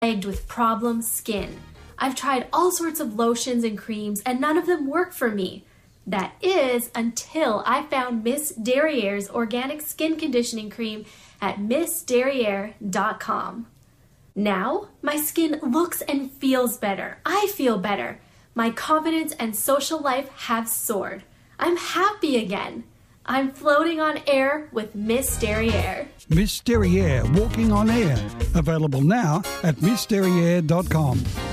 plagued with problem skin. I've tried all sorts of lotions and creams, and none of them work for me. That is until I found Miss Derriere's organic skin conditioning cream at missderriere.com. Now, my skin looks and feels better. I feel better. My confidence and social life have soared. I'm happy again. I'm floating on air with Miss Derriere. Miss Derriere, walking on air. Available now at missderriere.com.